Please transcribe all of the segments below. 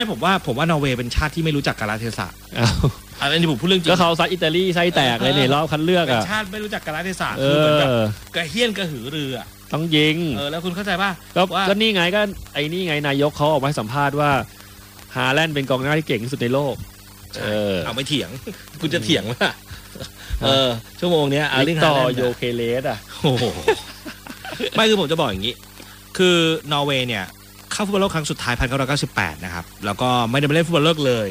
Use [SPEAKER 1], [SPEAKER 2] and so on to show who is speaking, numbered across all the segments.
[SPEAKER 1] ผมว่านอร์เวย์เป็นชาติที่ไม่รู้จักกาลเทศะอันนี้ผมพูดเรื่องจริง
[SPEAKER 2] ก็เขาซัดอิตาลีไส้แตกเลยเนี่ยรอบคัดเลือก
[SPEAKER 1] เป็นชาติไม่รู้จักกาลเทศะคือเหมือนแบบกระเฮี้ยนกระหือรือ
[SPEAKER 2] ต้องยิง
[SPEAKER 1] แล้วคุณเข้าใจป่ะ
[SPEAKER 2] ก็นี่ไงก็ไอ้นี่ไงนายกเขาออกมาให้สัมภาษณ์ว่าฮาแลนด์เป็นกองหน้าที่เก่งที่สุดในโลก
[SPEAKER 1] เอาไม่เถียงคุณจะเถียงว่าชั่วโมงนี้อาริง
[SPEAKER 2] ต่อโยเคเลส
[SPEAKER 1] โอ้โหไม่คือผมจะบอกอย่างนี้คือนอร์เวย์เนี่ยเข้าฟุตบอลโลกครั้งสุดท้าย1998นะครับแล้วก็ไม่ได้ไปเล่นฟุตบอลโลกเลย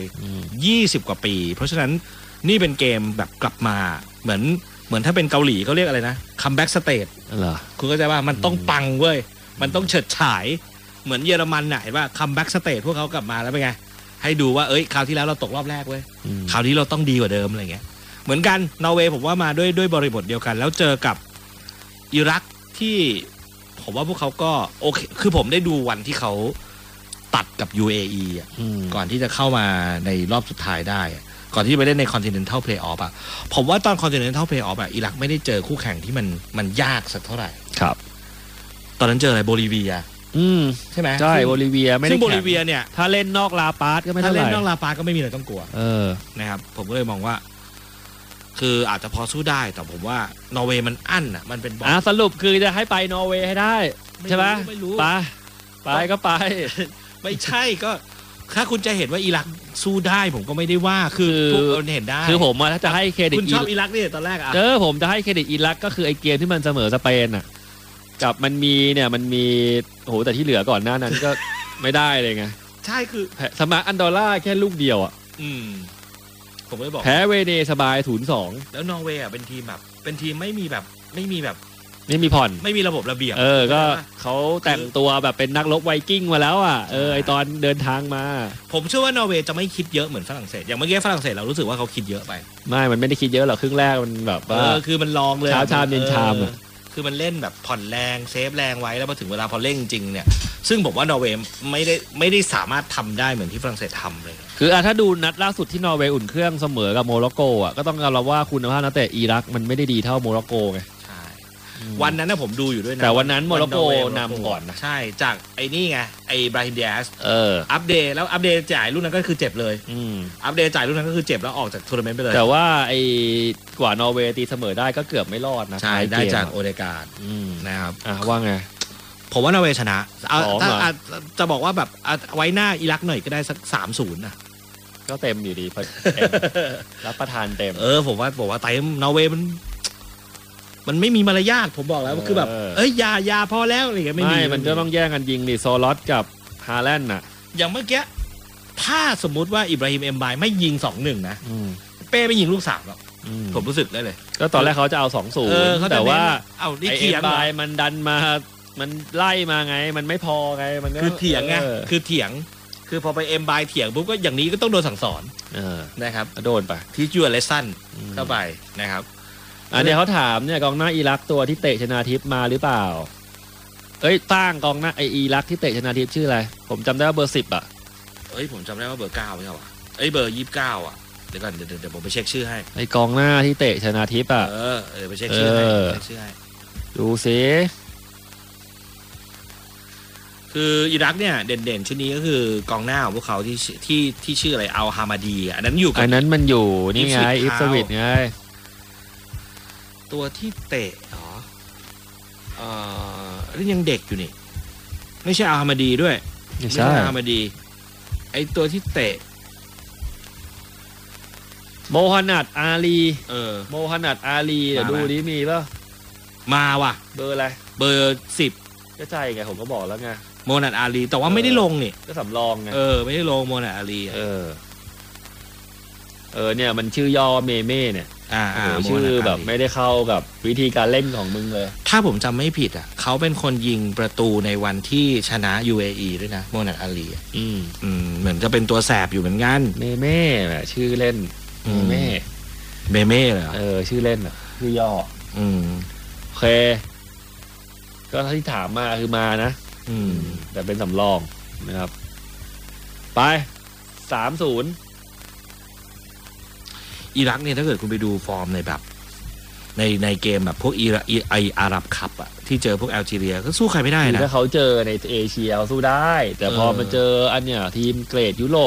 [SPEAKER 1] 20กว่าปีเพราะฉะนั้นนี่เป็นเกมแบบกลับมาเหมือนถ้าเป็นเกาหลีเขาเรียกอะไรนะคัมแบ็กสเตจคุณเข้าใจว่ามันต้องปังเว้ยมันต้องเฉิดฉายเหมือนเยอรมันเห็นว่าคัมแบ็กสเตจพวกเขากลับมาแล้วเป็นไงให้ดูว่าคราวที่แล้วเราตกรอบแรกเว้ยคราวนี้เราต้องดีกว่าเดิมอะไรเงี้ยเหมือนกันนอร์เวย์ผมว่ามาด้วยบริบทเดียวกันแล้วเจอกับอิรักที่ผมว่าพวกเขาก็โอเคคือผมได้ดูวันที่เขาตัดกับ UAE ก่อนที่จะเข้ามาในรอบสุดท้ายได้ก่อนที่ไปเล่นใน Continental Playoff ผมว่าตอน Continental Playoff อิรักไม่ได้เจอคู่แข่งที่มันยากสักเท่าไหร่
[SPEAKER 2] ครับ
[SPEAKER 1] ตอนนั้นเจออะไรโบลิเวียใช่ไหม
[SPEAKER 2] ใช่โบลิเวียไม่ได้
[SPEAKER 1] ซึ่งโบลิเวียเนี่ย
[SPEAKER 2] ถ้าเล่นนอกลาปาสก็ไม่เท่าไหร่
[SPEAKER 1] ถ้าเล่นนอกลาปาสก็ไม่มีอะไรต้องกลัวนะครับผมก็เลยมองว่าคืออาจจะพอสู้ได้แต่ผมว่านอร์เวย์มันอั้นมันเป็นบอล
[SPEAKER 2] สรุปคือจะให้ไปนอร์เวย์ให้ได้ใช่ไหมไปก็ไป
[SPEAKER 1] ไม่ใช่ก็ถ้าคุณจะเห็นว่าอิรักสู้ได้ผมก็ไม่ได้ว่าคือทุกคนเห็นได้
[SPEAKER 2] คือผมถ้าจะให้เครดิต
[SPEAKER 1] คุณชอบอิรักนี่ตอนแรก
[SPEAKER 2] ผมจะให้เครดิตอิรักก็คือไอเกมที่มันเสมอสเปนกับมันมีโหแต่ที่เหลือก่อนหน้านั้นก็ไม่ได้เลยไง
[SPEAKER 1] ใช่คือ
[SPEAKER 2] สมาอันดอร่าแค่ลูกเดียว
[SPEAKER 1] ผมไม่บอก
[SPEAKER 2] แพ้เวเนสบาย 0-2
[SPEAKER 1] แล้วนอร์เวย์เป็นทีมแบบเป็นทีมไม่มี
[SPEAKER 2] ผ่อน
[SPEAKER 1] ไม่มีระบบระเบียบ
[SPEAKER 2] ก็เขาแต่งตัวแบบเป็นนักรบไวกิ้งมาแล้วไอตอนเดินทางมา
[SPEAKER 1] ผมเชื่อว่านอร์เวย์จะไม่คิดเยอะเหมือนฝรั่งเศสอย่างเมื่อกี้ฝรั่งเศสเรารู้สึกว่าเขาคิดเยอะไป
[SPEAKER 2] มันไม่ได้คิดเยอะหรอกครึ่งแรกมันแบบว่า
[SPEAKER 1] คือมันลองเลย
[SPEAKER 2] เช้าชามเย็นชาม
[SPEAKER 1] คือมันเล่นแบบผ่อนแรงเซฟแรงไว้แล้วพอถึงเวลาพอเล่นจริงเนี่ยซึ่งผมว่านอร์เวย์ไม่ได้สามารถทำได้เหมือนที่ฝรั่งเศสทำเลย
[SPEAKER 2] คือถ้าดูนัดล่าสุดที่นอร์เวย์อุ่นเครื่องเสมอกับโมร็อกโกก็ต้องยอมรับว่าคุณภาพนักเตะอิรักมันไม่ได้ดีเท่าโมร็อกโกไง
[SPEAKER 1] ใช่วันนั้นผมดูอยู่ด้วยนะ
[SPEAKER 2] แต่วันนั้นโมร็อกโกนำก่อนนะ
[SPEAKER 1] ใช่จากไอ้นี่ไงไอ้บราฮิมเดียสอัปเดตแล้วอัปเดตจ่ายรุ่นนั้นก็คือเจ็บเลยอัปเดตจ่ายรุ่นนั้นก็คือเจ็บแล้วออกจากทัวร์นาเมนต์ไปเลย
[SPEAKER 2] แต่ว่าไอ้กว่านอร์เวย์ตีเสมอได้ก็เกือบไม่รอดนะ
[SPEAKER 1] ใช่ได้จากโอเดการ์ดนะครับ
[SPEAKER 2] ว่าไง
[SPEAKER 1] ผมว่านอร์เวย์ชนะจะบอกว่าแบบไว้หน้าอิรักหน่อยก็ได้สัก3-0นะ
[SPEAKER 2] ก็เต็มอยู่ดีรับประทานเต็ม
[SPEAKER 1] ผมว่าเต็มนอร์เวย์มันไม่มีมารยาทผมบอกแล้วมันคือแบบยาพอแล้วอะไรอย่างเงี้ยไม่
[SPEAKER 2] มันจะต้องแย่งกันยิงดิโซลอสกับฮาแลนด์
[SPEAKER 1] อย่างเมื่อกี้ถ้าสมมุติว่าอิบราฮิมเอ็มบายไม่ยิง 2-1 นะเป้ไม่ยิงลูก3หรอกผมรู้สึกได้เลย
[SPEAKER 2] ก็ตอนแรกเขาจะเอา 2-0 แต่ว่า
[SPEAKER 1] ไอ้
[SPEAKER 2] เอ็มบายมันดันมามันไล่มาไงมันไม่พอไงมัน
[SPEAKER 1] คือเถียงไงคือเถียงคือพอไปเอ็มบายเถียงปุ๊บก็อย่างนี้ก็ต้องโดนสั่งสอนนะครับ
[SPEAKER 2] โดนไป
[SPEAKER 1] ที่จั่วเลสซันเข้าไปนะครับ
[SPEAKER 2] เดี๋ยวเขาถามเนี่ยกองหน้าอิรักตัวที่เตะชนาทิพย์มาหรือเปล่าตั้งกองหน้าอิรักที่เตะชนาทิพย์ชื่ออะไรผมจำได้ว่าเบอร์10
[SPEAKER 1] ผมจำได้ว่าเบอร์9ไม่ใช่วะเบอร์29เดี๋ยวก่อนเดี๋ยวผมไปเช็คชื่อให้
[SPEAKER 2] กองหน้าที่เตะชนาทิพย์
[SPEAKER 1] เดี๋ยวไปเช็คชื่อให้
[SPEAKER 2] ดูสิ
[SPEAKER 1] คืออิรักเนี่ยเด่นๆชุดนี้ก็คือกองหน้าของพวกเขาที่ชื่ออะไรอัลฮามาดีอันนั้นอยู่
[SPEAKER 2] อันนั้นมันอยู่นี่ไงอิฟสวิตไง
[SPEAKER 1] ตัวที่เตะนี่ยังเด็กอยู่นี่ไม่ใช่อัลฮามาดีด้วย
[SPEAKER 2] ไม่ใช่
[SPEAKER 1] อัลฮามาดีไอตัวที่เตะ
[SPEAKER 2] โมฮันนัดอาลีโมฮันนัดอาลีเดี๋ยวดูดิมีป่ะ
[SPEAKER 1] มาว่ะ
[SPEAKER 2] เบอร์อะไร
[SPEAKER 1] เบอร์10
[SPEAKER 2] ก็ใช่ไงผมก็บอกแล้วไง
[SPEAKER 1] โมฮันนัดอาลีแต่ว่าไม่ได้ลงนี่
[SPEAKER 2] ก็สำรองไง
[SPEAKER 1] ไม่ได้ลงโมฮันนัดอาลี
[SPEAKER 2] เนี่ยมันชื่อย่อเมเม่เนี่ยชื่อแบบไม่ได้เข้ากับวิธีการเล่นของมึงเลย
[SPEAKER 1] ถ้าผมจำไม่ผิดเขาเป็นคนยิงประตูในวันที่ชนะ UAE ด้วยนะโมฮันนัดอาลีเหมือนจะเป็นตัวแสบอยู่เหมือนกัน
[SPEAKER 2] เมเม่แบบชื่อเล่นเมเ
[SPEAKER 1] ม่เหรอ
[SPEAKER 2] ชื่อเล่นชื่อย่อโอเคก็ที่ถามมาคือมานะแต่เป็นสำรองนะครับไป3-0
[SPEAKER 1] อิรักเนี่ยถ้าเกิดคุณไปดูฟอร์มในแบบในเกมแบบพวกอาหรับคัพที่เจอพวกแอลจีเรียก็สู้ใครไม่ได้นะ
[SPEAKER 2] ถ้าเขาเจอในเอเชียสู้ได้แต่พอมาเจออันเนี้ยทีมเกรดยุโร